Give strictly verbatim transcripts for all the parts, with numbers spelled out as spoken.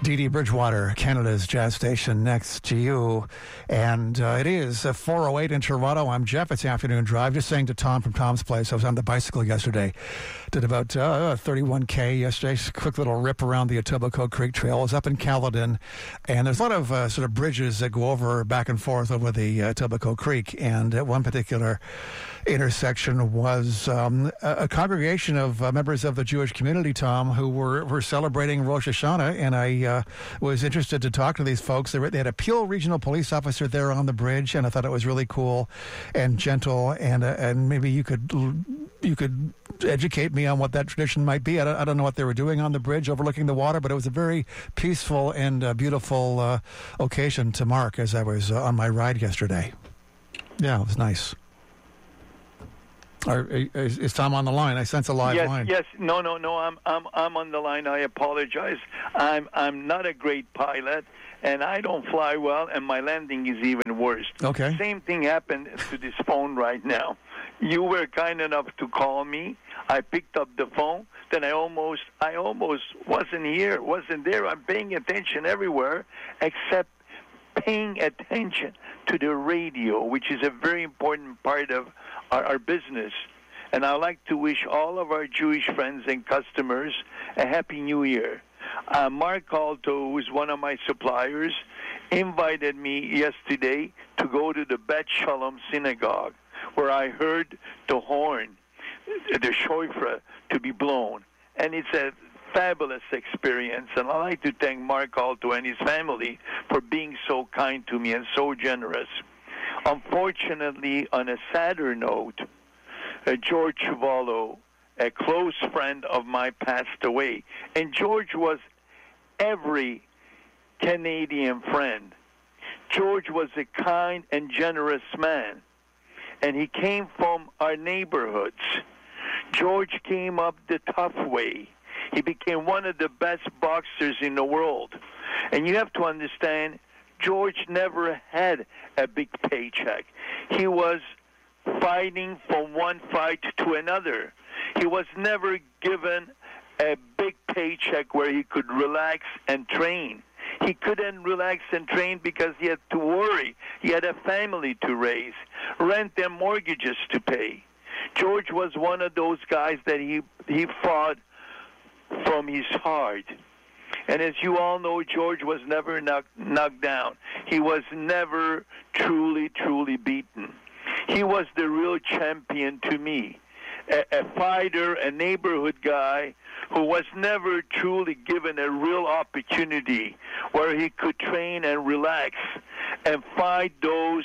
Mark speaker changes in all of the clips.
Speaker 1: D D Bridgewater, Canada's jazz station next to you. And uh, it is uh, four oh eight in Toronto. I'm Jeff. It's the afternoon drive. Just saying to Tom from Tom's Place, I was on the bicycle yesterday. Did about uh, thirty-one K yesterday. Just a quick little rip around the Etobicoke Creek Trail. I was up in Caledon. And there's a lot of uh, sort of bridges that go over back and forth over the uh, Etobicoke Creek. And at one particular intersection was um, a, a congregation of uh, members of the Jewish community, Tom, who were, were celebrating Rosh Hashanah. And I uh, was interested to talk to these folks. They, were, they had a Peel Regional Police officer there on the bridge, and I thought it was really cool and gentle. And uh, and maybe you could you could educate me on what that tradition might be. I don't, I don't know what they were doing on the bridge overlooking the water, but it was a very peaceful and uh, beautiful uh, occasion to mark as I was uh, on my ride yesterday. Yeah, it was nice. Are, is, is Tom on the line? I sense a live
Speaker 2: yes,
Speaker 1: line.
Speaker 2: Yes, no, no, no. I'm, I'm, I'm on the line. I apologize. I'm, I'm not a great pilot, and I don't fly well, and my landing is even worse.
Speaker 1: Okay.
Speaker 2: Same thing happened to this phone right now. You were kind enough to call me. I picked up the phone. Then I almost, I almost wasn't here, wasn't there. I'm paying attention everywhere, except paying attention to the radio, which is a very important part of our, our business. And I'd like to wish all of our Jewish friends and customers a Happy New Year. Uh, Mark Alto, who is one of my suppliers, invited me yesterday to go to the Bet Shalom Synagogue, where I heard the horn, the shofar, to be blown. And it's a fabulous experience, and I'd like to thank Mark Alto and his family for being so kind to me and so generous. Unfortunately, on a sadder note, uh, George Chuvalo, a close friend of mine, passed away. And George was every Canadian friend. George was a kind and generous man, and he came from our neighborhoods. George came up the tough way. He became one of the best boxers in the world. And you have to understand, George never had a big paycheck. He was fighting from one fight to another. He was never given a big paycheck where he could relax and train. He couldn't relax and train because he had to worry. He had a family to raise, rent and mortgages to pay. George was one of those guys that he he fought from his heart. And as you all know, George was never knocked, knocked down. He was never truly, truly beaten. He was the real champion to me, a, a fighter, a neighborhood guy who was never truly given a real opportunity where he could train and relax and fight those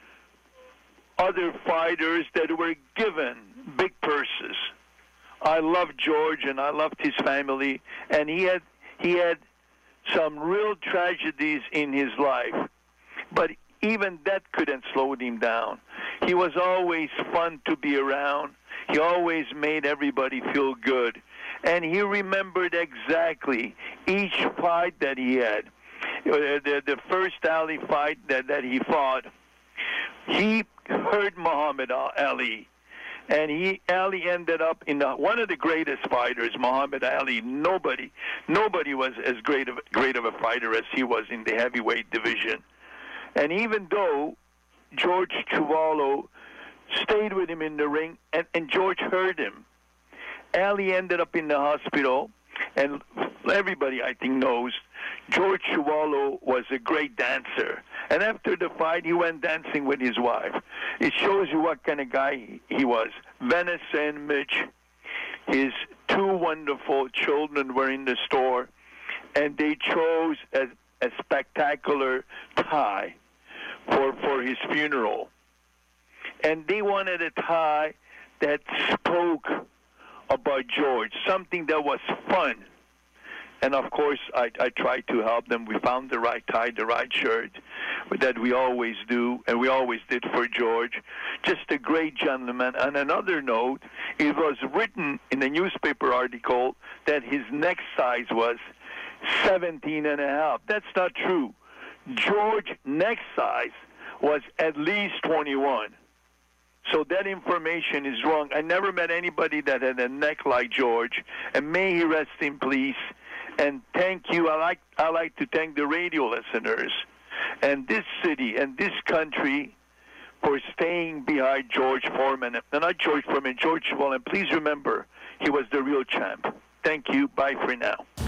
Speaker 2: other fighters that were given big purses. I loved George, and I loved his family, and he had he had some real tragedies in his life, but even that couldn't slow him down. He was always fun to be around. He always made everybody feel good, and he remembered exactly each fight that he had. The, the first Ali fight that, that he fought, he heard Muhammad Ali. And he, Ali ended up in the, one of the greatest fighters, Muhammad Ali. Nobody, nobody was as great of great of a fighter as he was in the heavyweight division. And even though George Chuvalo stayed with him in the ring, and, and George hurt him, Ali ended up in the hospital. And everybody, I think, knows George Chuvalo was a great dancer. And after the fight, he went dancing with his wife. It shows you what kind of guy he was. Vanessa and Mitch, his two wonderful children, were in the store, and they chose a, a spectacular tie for, for his funeral. And they wanted a tie that spoke about George, something that was fun. And of course, I, I tried to help them. We found the right tie, the right shirt that we always do, and we always did for George. Just a great gentleman. On another note, it was written in a newspaper article that his neck size was seventeen and a half. That's not true. George's neck size was at least twenty-one. So that information is wrong. I never met anybody that had a neck like George, and may he rest in peace. And thank you. I like I like to thank the radio listeners and this city and this country for staying behind George Foreman. No, not George Foreman, George Foreman. Please remember, he was the real champ. Thank you. Bye for now.